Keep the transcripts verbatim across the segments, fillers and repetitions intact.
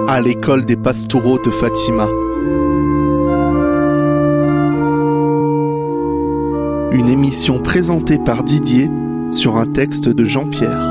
à l'école des Pastoureaux de Fatima. Une émission présentée par Didier sur un texte de Jean-Pierre.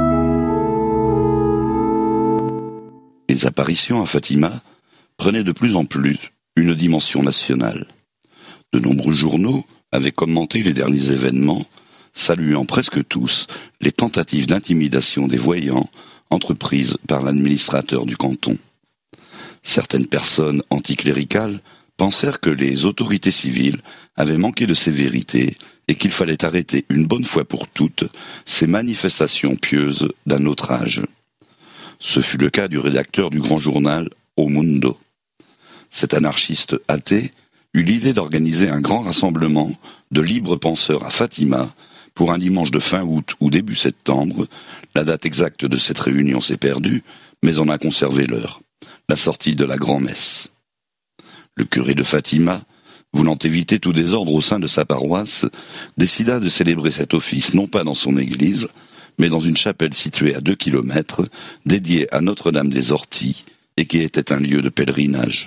Les apparitions à Fatima prenaient de plus en plus une dimension nationale. De nombreux journaux avaient commenté les derniers événements, saluant presque tous les tentatives d'intimidation des voyants entreprises par l'administrateur du canton. Certaines personnes anticléricales pensèrent que les autorités civiles avaient manqué de sévérité et qu'il fallait arrêter une bonne fois pour toutes ces manifestations pieuses d'un autre âge. Ce fut le cas du rédacteur du grand journal O Mundo. Cet anarchiste athée eut l'idée d'organiser un grand rassemblement de libres penseurs à Fatima pour un dimanche de fin août ou début septembre. La date exacte de cette réunion s'est perdue, mais on a conservé l'heure, la sortie de la grand-messe. Le curé de Fatima, voulant éviter tout désordre au sein de sa paroisse, décida de célébrer cet office non pas dans son église, mais dans une chapelle située à deux kilomètres, dédiée à Notre-Dame des Orties, et qui était un lieu de pèlerinage.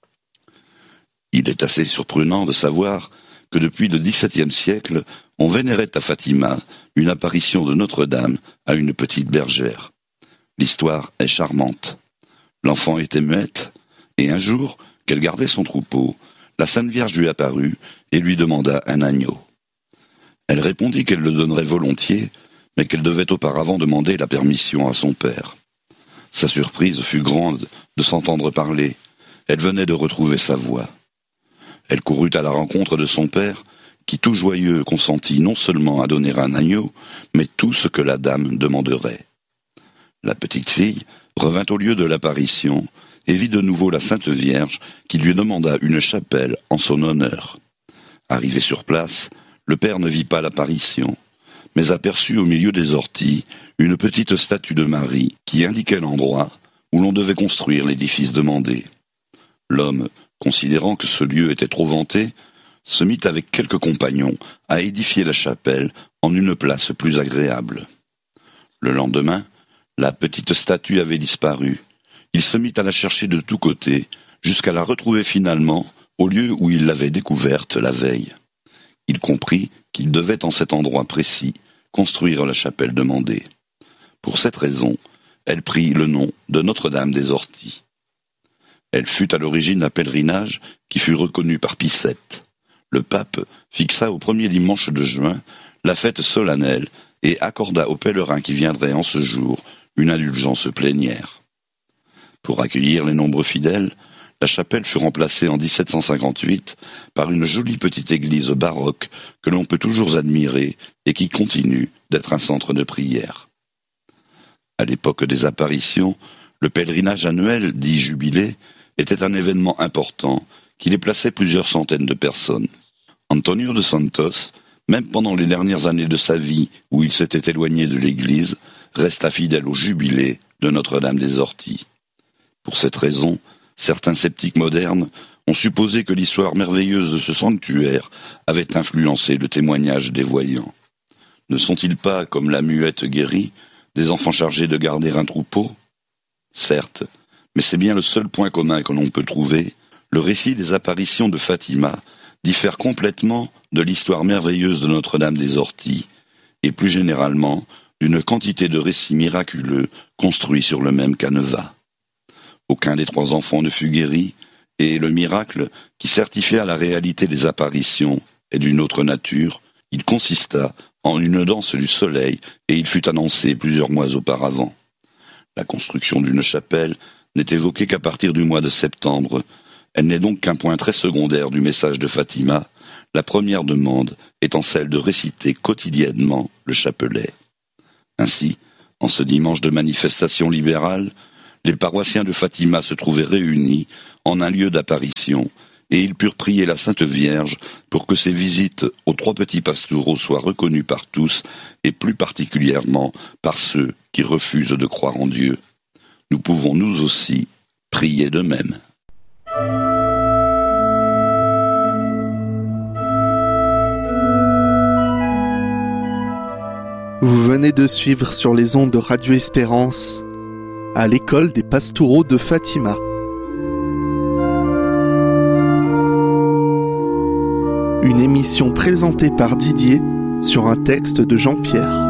Il est assez surprenant de savoir que depuis le dix-septième siècle, on vénérait à Fatima une apparition de Notre-Dame à une petite bergère. L'histoire est charmante. L'enfant était muette, et un jour, qu'elle gardait son troupeau, la Sainte Vierge lui apparut et lui demanda un agneau. Elle répondit qu'elle le donnerait volontiers, mais qu'elle devait auparavant demander la permission à son père. Sa surprise fut grande de s'entendre parler. Elle venait de retrouver sa voix. Elle courut à la rencontre de son père, qui tout joyeux consentit non seulement à donner un agneau, mais tout ce que la dame demanderait. La petite fille revint au lieu de l'apparition et vit de nouveau la Sainte Vierge qui lui demanda une chapelle en son honneur. Arrivé sur place, le père ne vit pas l'apparition, mais aperçut au milieu des orties une petite statue de Marie qui indiquait l'endroit où l'on devait construire l'édifice demandé. L'homme, considérant que ce lieu était trop vanté, se mit avec quelques compagnons à édifier la chapelle en une place plus agréable. Le lendemain, la petite statue avait disparu. Il se mit à la chercher de tous côtés, jusqu'à la retrouver finalement au lieu où il l'avait découverte la veille. Il comprit qu'il devait en cet endroit précis construire la chapelle demandée. Pour cette raison, elle prit le nom de Notre-Dame des Orties. Elle fut à l'origine un pèlerinage qui fut reconnu par Pie sept. Le pape fixa au premier dimanche de juin la fête solennelle et accorda aux pèlerins qui viendraient en ce jour une indulgence plénière. Pour accueillir les nombreux fidèles, la chapelle fut remplacée en dix-sept cent cinquante-huit par une jolie petite église baroque que l'on peut toujours admirer et qui continue d'être un centre de prière. À l'époque des apparitions, le pèlerinage annuel, dit jubilé, était un événement important qui déplaçait plusieurs centaines de personnes. Antonio de Santos, même pendant les dernières années de sa vie où il s'était éloigné de l'église, resta fidèle au jubilé de Notre-Dame des Orties. Pour cette raison, certains sceptiques modernes ont supposé que l'histoire merveilleuse de ce sanctuaire avait influencé le témoignage des voyants. Ne sont-ils pas, comme la muette guérie, des enfants chargés de garder un troupeau ? Certes, mais c'est bien le seul point commun que l'on peut trouver. Le récit des apparitions de Fatima diffère complètement de l'histoire merveilleuse de Notre-Dame des Orties, et plus généralement d'une quantité de récits miraculeux construits sur le même canevas. Aucun des trois enfants ne fut guéri, et le miracle, qui certifia la réalité des apparitions, est d'une autre nature. Il consista en une danse du soleil, et il fut annoncé plusieurs mois auparavant. La construction d'une chapelle n'est évoquée qu'à partir du mois de septembre. Elle n'est donc qu'un point très secondaire du message de Fatima, la première demande étant celle de réciter quotidiennement le chapelet. Ainsi, en ce dimanche de manifestation libérale, les paroissiens de Fatima se trouvaient réunis en un lieu d'apparition, et ils purent prier la Sainte Vierge pour que ses visites aux trois petits pastoureaux soient reconnues par tous, et plus particulièrement par ceux qui refusent de croire en Dieu. Nous pouvons nous aussi prier de même. Vous venez de suivre sur les ondes de Radio Espérance à l'école des Pastoureaux de Fatima. Une émission présentée par Didier sur un texte de Jean-Pierre.